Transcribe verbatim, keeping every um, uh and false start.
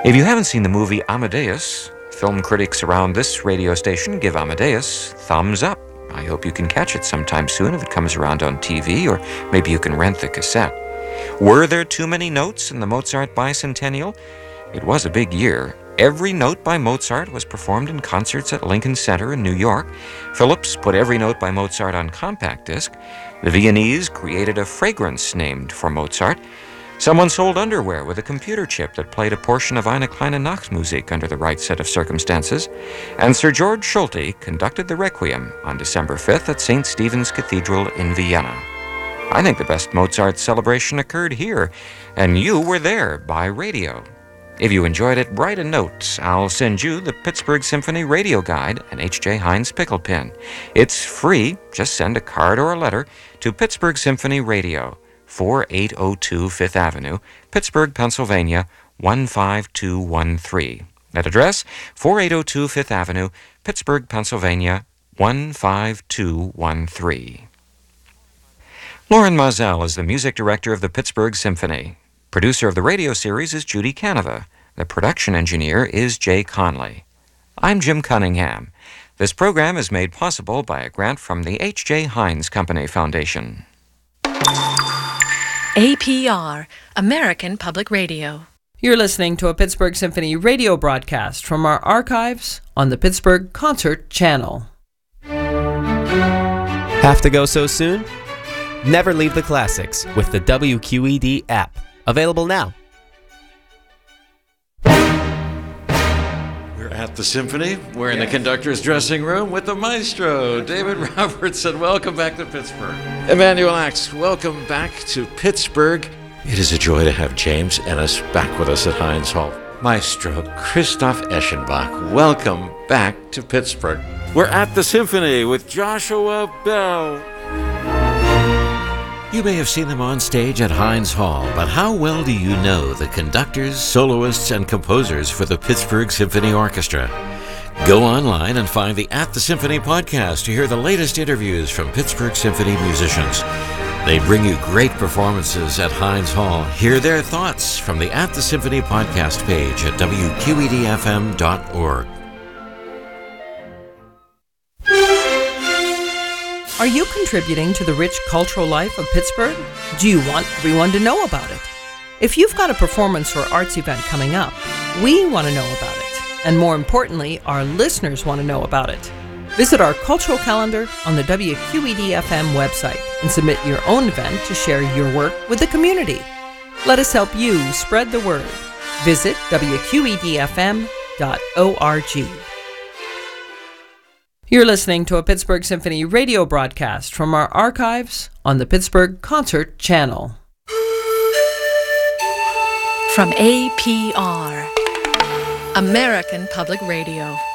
If you haven't seen the movie Amadeus, film critics around this radio station give Amadeus thumbs up. I hope you can catch it sometime soon if it comes around on T V, or maybe you can rent the cassette. Were there too many notes in the Mozart bicentennial? It was a big year. Every note by Mozart was performed in concerts at Lincoln Center in New York. Philips put every note by Mozart on compact disc. The Viennese created a fragrance named for Mozart. Someone sold underwear with a computer chip that played a portion of Eine kleine Nachtmusik under the right set of circumstances. And Sir George Solti conducted the Requiem on December fifth at Saint Stephen's Cathedral in Vienna. I think the best Mozart celebration occurred here, and you were there by radio. If you enjoyed it, write a note. I'll send you the Pittsburgh Symphony Radio Guide and H J Heinz pickle pin. It's free. Just send a card or a letter to Pittsburgh Symphony Radio, forty-eight oh two Fifth Avenue, Pittsburgh, Pennsylvania, one five two one three. That address, forty-eight oh two Fifth Avenue, Pittsburgh, Pennsylvania, one five two one three. Lauren Mazel is the music director of the Pittsburgh Symphony. Producer of the radio series is Judy Canova. The production engineer is Jay Conley. I'm Jim Cunningham. This program is made possible by a grant from the H J Heinz Company Foundation. A P R, American Public Radio. You're listening to a Pittsburgh Symphony radio broadcast from our archives on the Pittsburgh Concert Channel. Have to go so soon? Never leave the classics with the W Q E D app. Available now. We're at the Symphony. We're in the conductor's dressing room with the maestro, David Robertson. Welcome back to Pittsburgh. Emmanuel Axe, welcome back to Pittsburgh. It is a joy to have James Ennis back with us at Heinz Hall. Maestro Christoph Eschenbach, welcome back to Pittsburgh. We're at the Symphony with Joshua Bell. You may have seen them on stage at Heinz Hall, but how well do you know the conductors, soloists, and composers for the Pittsburgh Symphony Orchestra? Go online and find the At the Symphony podcast to hear the latest interviews from Pittsburgh Symphony musicians. They bring you great performances at Heinz Hall. Hear their thoughts from the At the Symphony podcast page at W Q E D F M dot org. Are you contributing to the rich cultural life of Pittsburgh? Do you want everyone to know about it? If you've got a performance or arts event coming up, we want to know about it. And more importantly, our listeners want to know about it. Visit our cultural calendar on the W Q E D F M website and submit your own event to share your work with the community. Let us help you spread the word. Visit W Q E D F M dot org. You're listening to a Pittsburgh Symphony radio broadcast from our archives on the Pittsburgh Concert Channel. From A P R, American Public Radio.